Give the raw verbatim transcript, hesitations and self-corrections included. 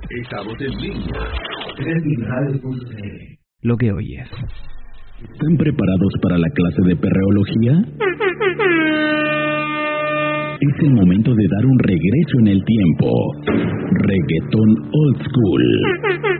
Estamos en línea. creatividad punto net. Lo que oyes. ¿Están preparados para la clase de perreología? Es el momento de dar un regreso en el tiempo. Reggaetón Old School.